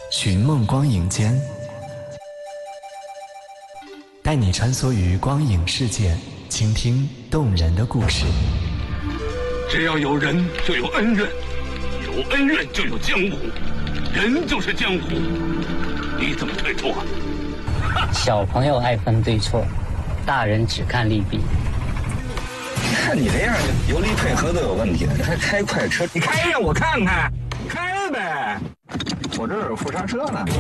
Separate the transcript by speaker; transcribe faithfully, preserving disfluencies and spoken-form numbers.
Speaker 1: 寻梦光影间，带你穿梭于光影世界，倾听动人的故事。
Speaker 2: 只要有人就有恩怨，有恩怨就有江湖，人就是江湖，你怎么推脱？
Speaker 3: 小朋友爱分对错，大人只看利弊。
Speaker 4: 看你这样，油离配合都有问题了，还开快车？你开让我看看，开呗！我这儿有副刹车呢。